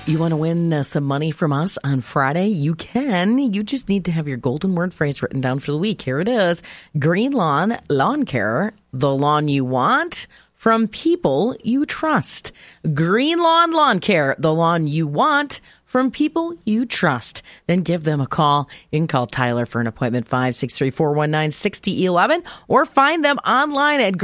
You want to win some money from us on Friday? You can. You just need to have your golden word phrase written down for the week. Here it is. Green Lawn Lawn Care, the lawn you want from people you trust. Green Lawn Lawn Care, the lawn you want from people you trust. Then give them a call. You can call Tyler for an appointment, 563-419-6011, or find them online at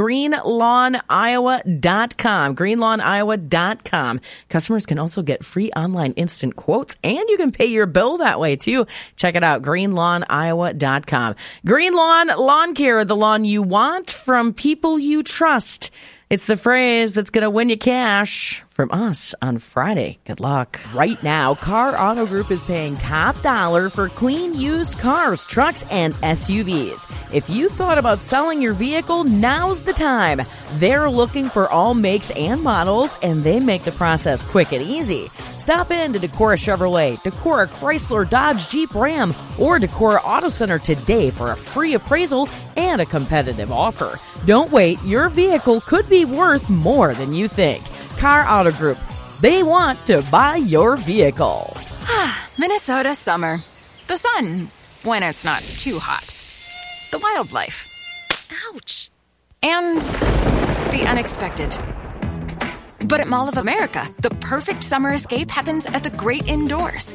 greenlawniowa.com. greenlawniowa.com. Customers can also get free online instant quotes, and you can pay your bill that way, too. Check it out, greenlawniowa.com. Green Lawn Lawn Care, the lawn you want from people you trust. It's the phrase that's going to win you cash from us on Friday. Good luck. Right now, Car Auto Group is paying top dollar for clean used cars, trucks, and SUVs. If you thought about selling your vehicle, now's the time. They're looking for all makes and models, and they make the process quick and easy. Stop in to Decorah Chevrolet, Decorah Chrysler, Dodge, Jeep, Ram, or Decorah Auto Center today for a free appraisal and a competitive offer. Don't wait. Your vehicle could be worth more than you think. Car Auto Group. They want to buy your vehicle. Minnesota summer. The sun, when it's not too hot. The wildlife. Ouch. And the unexpected. But at Mall of America, the perfect summer escape happens at the great indoors.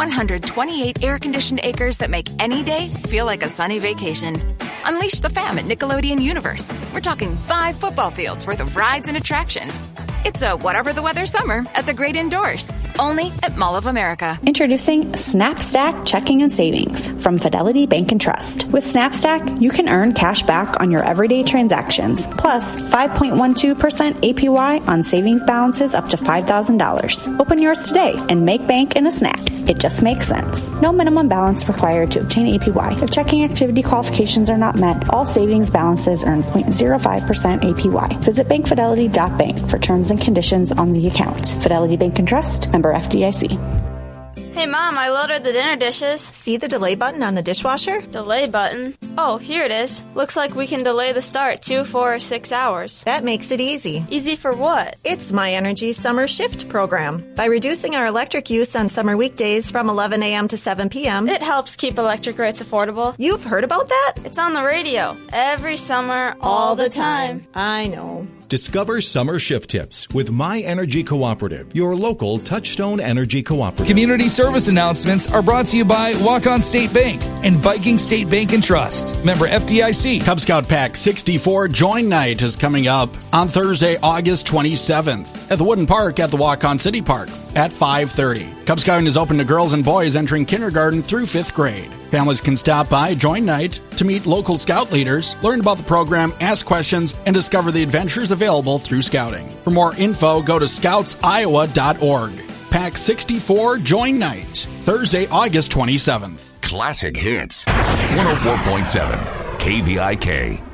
128 air-conditioned acres that make any day feel like a sunny vacation. Unleash the fam at Nickelodeon Universe. We're talking 5 football fields worth of rides and attractions. It's a whatever the weather summer at the great indoors. Only at Mall of America. Introducing SnapStack Checking and Savings from Fidelity Bank and Trust. With SnapStack, you can earn cash back on your everyday transactions, plus 5.12% APY on savings balances up to $5,000. Open yours today and make bank in a snap. It just makes sense. No minimum balance required to obtain APY. If checking activity qualifications are not met, all savings balances earn 0.05% APY. Visit bankfidelity.bank for terms and conditions on the account. Fidelity Bank and Trust, member FDIC. Hey, Mom, I loaded the dinner dishes. See the delay button on the dishwasher? Delay button? Oh, here it is. Looks like we can delay the start 2, 4, or 6 hours. That makes it easy. Easy for what? It's My Energy Summer Shift program. By reducing our electric use on summer weekdays from 11 a.m. to 7 p.m., it helps keep electric rates affordable. You've heard about that? It's on the radio. Every summer, all the time. I know. Discover summer shift tips with My Energy Cooperative, your local Touchstone Energy Cooperative. Community service announcements are brought to you by Walk-On State Bank and Viking State Bank and Trust. Member FDIC. Cub Scout Pack 64 Join Night is coming up on Thursday, August 27th at the Wooden Park at the Walk-On City Park at 5:30. Cub Scouting is open to girls and boys entering kindergarten through 5th grade. Families can stop by Join Night to meet local scout leaders, learn about the program, ask questions, and discover the adventures available through Scouting. For more info, go to scoutsiowa.org. Pack 64 Join Night, Thursday, August 27th. Classic Hits, 104.7 KVIK.